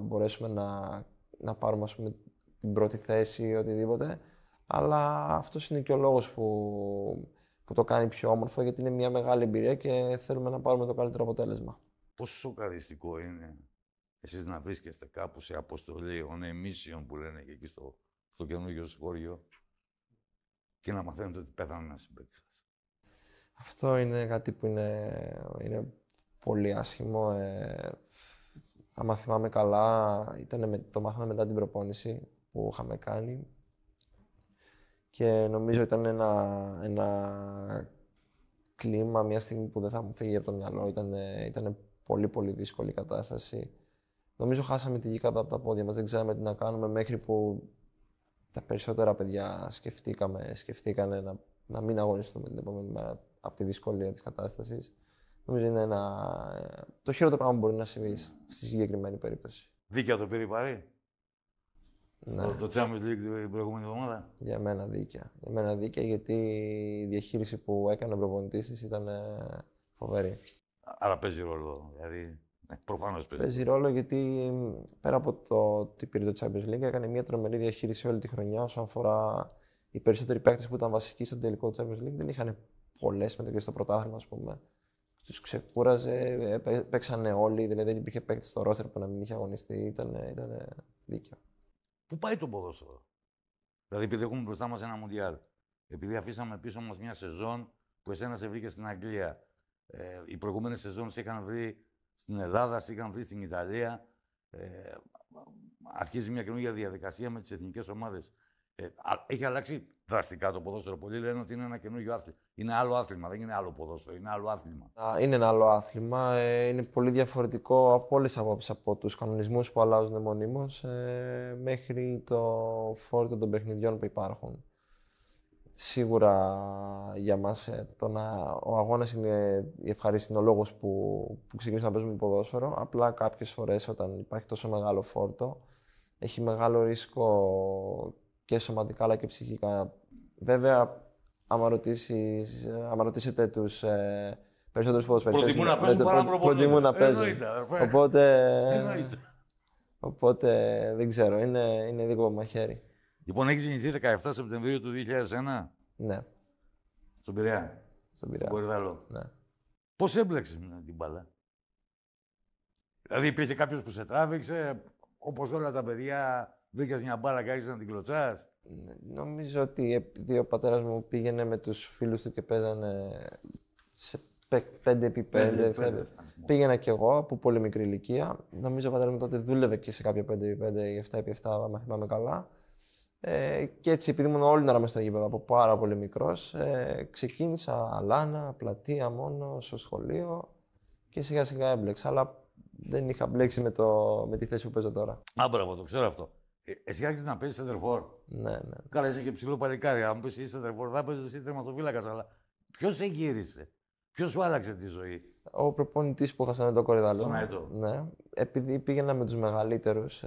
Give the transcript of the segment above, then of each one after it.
μπορέσουμε να πάρουμε, ας πούμε, την πρώτη θέση ή οτιδήποτε. Αλλά αυτός είναι και ο λόγος που το κάνει πιο όμορφο, γιατί είναι μια μεγάλη εμπειρία και θέλουμε να πάρουμε το καλύτερο αποτέλεσμα. Πόσο σοκαριστικό είναι εσείς να βρίσκεστε κάπου σε αποστολή, on a mission που λένε και εκεί στο καινούργιο σχόλιο και να μαθαίνετε ότι πέθανε ένα συμπαίκτης σας. Αυτό είναι κάτι που είναι πολύ άσχημο. Άμα θυμάμαι καλά, το μάθαμε μετά την προπόνηση που είχαμε κάνει και νομίζω ήταν ένα κλίμα, μια στιγμή που δεν θα μου φύγει από το μυαλό. Ήταν πολύ πολύ δύσκολη η κατάσταση. Νομίζω χάσαμε τη γη κάτω από τα πόδια μας, δεν ξέραμε τι να κάνουμε μέχρι που τα περισσότερα παιδιά σκεφτήκανε να μην αγωνιστούμε την επόμενη μέρα από τη δυσκολία της κατάστασης. Νομίζω είναι το χειρότερο πράγμα που μπορεί να συμβεί στη συγκεκριμένη περίπτωση. Δίκαια το πήρε η Παρή. Ναι. Το Champions League την προηγούμενη εβδομάδα. Για μένα δίκαια. Για μένα δίκαια, γιατί η διαχείριση που έκανε ο προπονητής της ήταν φοβερή. Άρα παίζει ρόλο, δηλαδή. Προφανώς παίζει. Παίζει ρόλο γιατί πέρα από το ότι πήρε το Champions League, έκανε μια τρομερή διαχείριση όλη τη χρονιά. Όσον αφορά οι περισσότεροι παίκτες που ήταν βασικοί στο τελικό του Champions League, δεν είχαν πολλές συμμετοχές στο πρωτάθλημα, ας πούμε. Τους ξεκούραζε, παίξανε όλοι, δηλαδή δεν υπήρχε παίκτη στο ρόστερ που να μην είχε αγωνιστεί. Ήταν δίκαιο. Πού πάει το ποδόσφαιρο? Δηλαδή, επειδή έχουμε μπροστά μας ένα Μουντιάλ, επειδή αφήσαμε πίσω μας μια σεζόν που εσένα σε βρήκε στην Αγγλία, οι προηγούμενες σεζόν σε είχαν βρει στην Ελλάδα, σε είχαν βρει στην Ιταλία, αρχίζει μια καινούργια διαδικασία με τις εθνικές ομάδες. Έχει αλλάξει δραστικά το ποδόσφαιρο. Πολλοί λένε ότι είναι ένα καινούργιο άθλημα. Είναι άλλο άθλημα, δεν είναι άλλο ποδόσφαιρο, είναι άλλο άθλημα. Είναι ένα άλλο άθλημα. Είναι πολύ διαφορετικό από όλες τις απόψεις, από τους κανονισμούς που αλλάζουν μονίμως μέχρι το φόρτο των παιχνιδιών που υπάρχουν. Σίγουρα για μας ο αγώνας είναι η ευχαρίστηση, είναι ο λόγος που ξεκινήσαμε να παίζουμε ποδόσφαιρο. Απλά κάποιες φορές όταν υπάρχει τόσο μεγάλο φόρτο, έχει μεγάλο ρίσκο και σωματικά αλλά και ψυχικά. Βέβαια, άμα ρωτήσετε τους περισσότερους ποδοσφαιριστές, προτιμούν να παίζουν παρά να προτιμούν να παίζουν. Οπότε δεν ξέρω, είναι δικό μου μαχαίρι. Λοιπόν, έχεις γεννηθεί 17 Σεπτεμβρίου του 2001. Ναι. Στον Πειραιά. Στον Πειραιά. Κορυδαλό. Ναι. Πώς έμπλεξες με την μπάλα? Δηλαδή υπήρχε κάποιος που σε τράβηξε, όπως όλα τα παιδιά, βρήκες μια μπάλα και άρχισες να την κλωτσάς? Νομίζω ότι επειδή ο πατέρας μου πήγαινε με τους φίλους του και παίζανε σε 5x5, πήγαινα κι εγώ από πολύ μικρή ηλικία. Νομίζω ο πατέρας μου τότε δούλευε και σε κάποια 5x5 ή 7x7, αν θυμάμαι καλά. Και έτσι, επειδή ήμουν όλη την ώρα μες στο γήπεδο από πάρα πολύ μικρός, ξεκίνησα αλάνα, πλατεία μόνο, στο σχολείο και σιγά σιγά έμπλεξα. Αλλά δεν είχα μπλέξει με τη θέση που παίζω τώρα. Μπράβο, το ξέρω αυτό. Εσύ άρχισες να παίζεις center for. Ναι. Καλά, είσαι και ψηλό παλικάρι. Αν πεις είσαι center for, θα παίζεις εσύ τερματοφύλακας. Αλλά ποιος σε γύρισε? Ποιος σου άλλαξε τη ζωή? Ο προπονητής που είχα στον Αετό Κορυδαλό. Στον Αετό. Ναι. Επειδή πήγαινα με τους μεγαλύτερους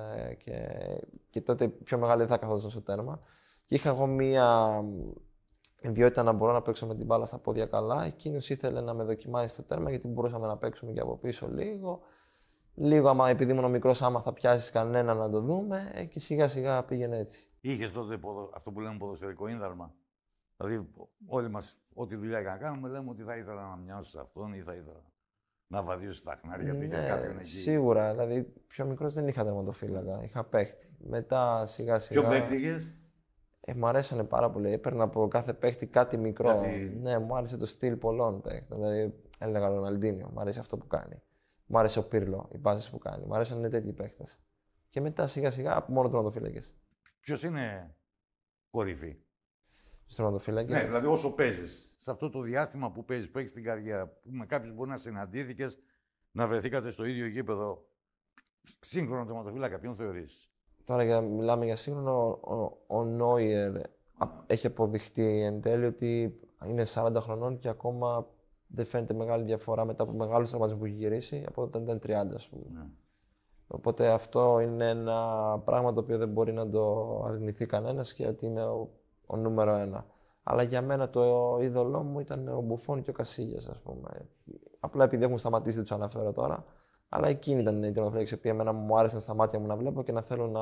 και τότε οι πιο μεγάλοι δεν θα καθόντουσαν στο τέρμα. Και είχα εγώ μία ιδιότητα να μπορώ να παίξω με την μπάλα στα πόδια καλά. Εκείνος ήθελε να με δοκιμάσει στο τέρμα γιατί μπορούσαμε να παίξουμε και από πίσω λίγο. Λίγο, άμα επειδή ήμουν μικρός, άμα θα πιάσεις κανένα να το δούμε, και σιγά σιγά πήγαινε έτσι. Είχες τότε αυτό που λέμε ποδοσφαιρικό ίνδαλμα? Δηλαδή, όλοι μας, ό,τι δουλειά και να κάνουμε, λέμε ότι θα ήθελα να μοιάσω σε αυτόν ή θα ήθελα να βαδίσω στα χνάρια. Πήγες κάποιον εκεί? Σίγουρα. Δηλαδή, πιο μικρός δεν είχα τερματοφύλακα. Είχα παίχτη. Μετά σιγά σιγά. Ποιο παίχτη είχες? Μ' αρέσανε πάρα πολύ. Έπαιρνα από κάθε παίχτη κάτι μικρό. Ναι, μου άρεσε το στυλ πολλών παίχτων. Δηλαδή, έλεγα Ροναλντίνιο, μου αρέσει αυτό που κάνει. Μου άρεσε ο Πύρλο, οι πάσες που κάνει. Μου αρέσαν τέτοιοι παίχτες. Και μετά σιγά σιγά μόνο τερματοφύλακες. Ποιος είναι κορυφή? Στους τερματοφύλακες. Ναι, δηλαδή όσο παίζεις, σε αυτό το διάστημα που παίζεις, που έχεις την καριέρα, που με κάποιους μπορεί να συναντήθηκες, να βρεθήκατε στο ίδιο γήπεδο, σύγχρονο τερματοφύλακα, ποιον θεωρείς? Τώρα μιλάμε για σύγχρονο, ο Νόιερ έχει αποδειχτεί εν τέλει ότι είναι 40 χρονών και ακόμα δεν φαίνεται μεγάλη διαφορά μετά από μεγάλους τραυματισμούς που έχει γυρίσει από όταν ήταν 30, ας πούμε. Ναι. Οπότε αυτό είναι ένα πράγμα το οποίο δεν μπορεί να το αρνηθεί κανένας και ότι είναι ο νούμερο ένα. Αλλά για μένα το είδωλό μου ήταν ο Μπουφόν και ο Κασίλιας, ας πούμε. Απλά επειδή έχουν σταματήσει, τους αναφέρω τώρα. Αλλά εκείνη ήταν η τερματοφύλαξη που εμένα μου άρεσαν στα μάτια μου να βλέπω και να θέλω να